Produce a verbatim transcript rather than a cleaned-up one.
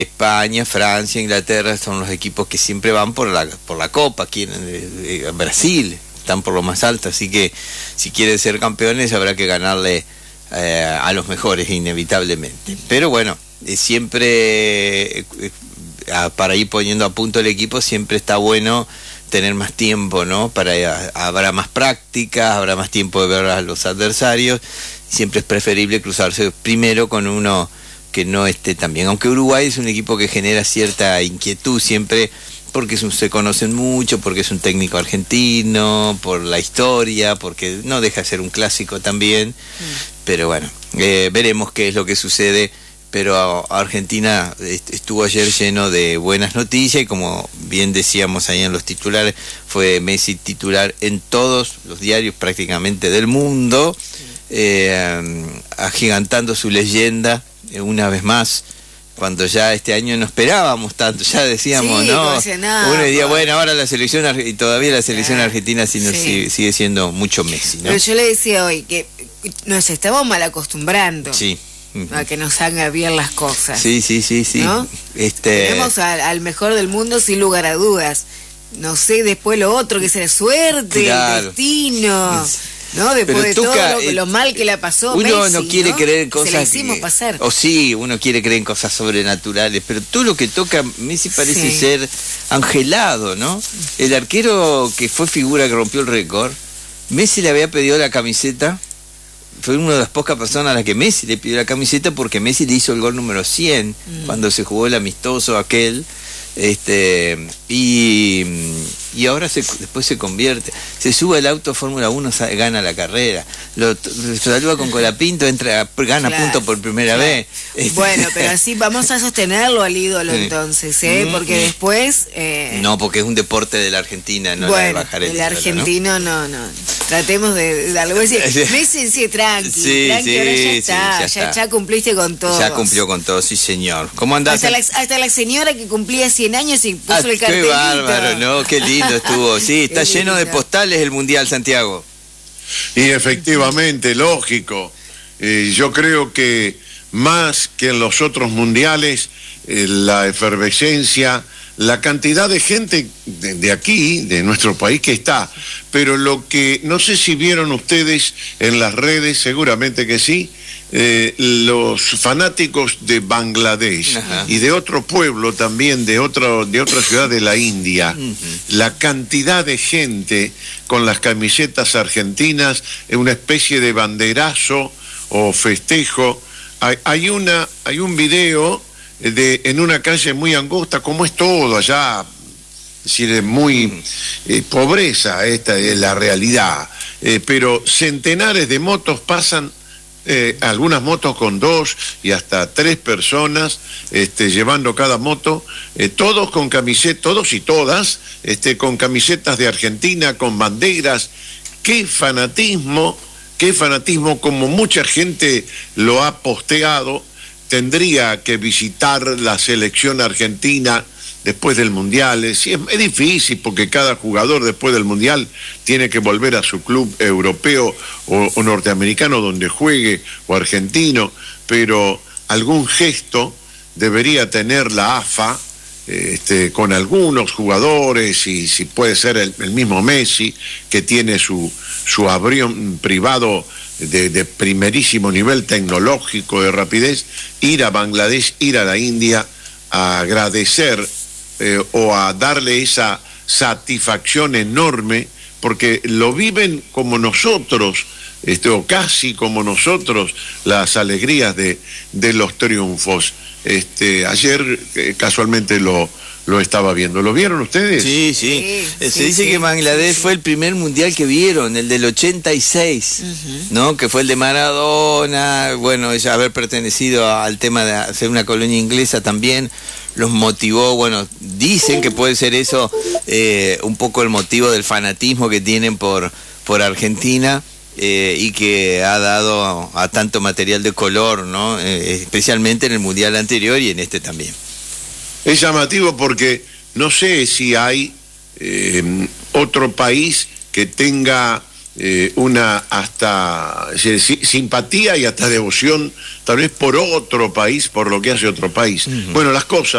España, Francia, Inglaterra son los equipos que siempre van por la por la Copa. Aquí en, en Brasil están por lo más alto, así que si quieren ser campeones habrá que ganarle eh, a los mejores inevitablemente. Pero bueno, eh, siempre eh, eh, para ir poniendo a punto el equipo siempre está bueno tener más tiempo, ¿no? Para eh, habrá más prácticas, habrá más tiempo de ver a los adversarios. Siempre es preferible cruzarse primero con uno que no esté tan bien, aunque Uruguay es un equipo que genera cierta inquietud siempre, porque es un, se conocen mucho, porque es un técnico argentino, por la historia, porque no deja de ser un clásico también, mm. pero bueno, eh, veremos qué es lo que sucede, pero Argentina estuvo ayer lleno de buenas noticias y como bien decíamos ahí en los titulares, fue Messi titular en todos los diarios prácticamente del mundo, eh, agigantando su leyenda una vez más, cuando ya este año no esperábamos tanto, ya decíamos, sí, ¿no? Uno decía, bueno, ahora la selección, y todavía la selección ah, argentina sigue, sí. sigue siendo mucho Messi, ¿no? Pero yo le decía hoy que nos estamos mal acostumbrando. Sí. A que nos hagan bien las cosas. Sí, sí, sí, sí. ¿No? Este... Tenemos al, al mejor del mundo sin lugar a dudas. No sé después lo otro, que será suerte, claro. El destino... ¿No? Después pero de toca, todo lo, lo mal que la pasó uno Messi, no quiere ¿no? creer cosas se la hicimos que, pasar. O sí, uno quiere creer en cosas sobrenaturales, pero todo lo que toca Messi parece sí. ser angelado, ¿no? El arquero que fue figura que rompió el récord, Messi le había pedido la camiseta, fue una de las pocas personas a las que Messi le pidió la camiseta porque Messi le hizo el gol número cien mm. cuando se jugó el amistoso aquel. Este y, y ahora se, después se convierte, se sube al auto Fórmula uno, gana la carrera, lo saluda con Colapinto, entra, gana claro, punto por primera claro. vez. Este... Bueno, pero así vamos a sostenerlo al ídolo entonces, ¿eh? Porque mm-hmm. después eh... no, porque es un deporte de la Argentina, no bueno, la de bajar el el argentino, ¿no? no, no, tratemos de darle, voy a decir, Messi sí, tranqui, sí, tranqui, sí, ahora ya sí, está, ya, ya, está. ya cumpliste con todo. Ya cumplió con todo, sí señor. ¿Cómo andás? Hasta la, hasta la señora que cumplía cien años y puso ah, el cartelito. Qué bárbaro, ¿no? Qué lindo estuvo. Sí, está lleno de postales el Mundial, Santiago. Y efectivamente, lógico. Eh, yo creo que más que en los otros mundiales, eh, la efervescencia, la cantidad de gente de, de aquí, de nuestro país que está, pero lo que, no sé si vieron ustedes en las redes, seguramente que sí, Eh, los fanáticos de Bangladesh Ajá. y de otro pueblo también, de, otro, de otra ciudad de la India, uh-huh. la cantidad de gente con las camisetas argentinas, en una especie de banderazo o festejo. Hay, hay, una, hay un video de, en una calle muy angosta, como es todo allá, es decir, muy eh, pobreza, esta es la realidad, eh, pero centenares de motos pasan. Eh, algunas motos con dos y hasta tres personas este, llevando cada moto, eh, todos con camisetas, todos y todas este, con camisetas de Argentina, con banderas. Qué fanatismo, qué fanatismo, como mucha gente lo ha posteado. Tendría que visitar la selección argentina después del Mundial. Es, es difícil porque cada jugador después del Mundial tiene que volver a su club europeo o, o norteamericano donde juegue, o argentino, pero algún gesto debería tener la A F A este, con algunos jugadores, y si puede ser el, el mismo Messi, que tiene su, su avión privado de, de primerísimo nivel tecnológico, de rapidez, ir a Bangladesh, ir a la India, a agradecer Eh, o a darle esa satisfacción enorme, porque lo viven como nosotros, este, o casi como nosotros, las alegrías de, de los triunfos. Este, ayer eh, casualmente lo, lo estaba viendo. ¿Lo vieron ustedes? Sí, sí. sí Se sí, dice sí, que Bangladesh sí, fue el primer mundial que vieron, el del ochenta y seis, uh-huh. ¿no? Que fue el de Maradona, bueno, ella haber pertenecido al tema de ser una colonia inglesa también los motivó, bueno, dicen que puede ser eso eh, un poco el motivo del fanatismo que tienen por, por Argentina, eh, y que ha dado a, a tanto material de color, ¿no? Eh, especialmente en el mundial anterior y en este también. Es llamativo porque no sé si hay eh, otro país que tenga eh, una hasta eh, simpatía y hasta devoción, tal vez por otro país, por lo que hace otro país. Uh-huh. Bueno, las cosas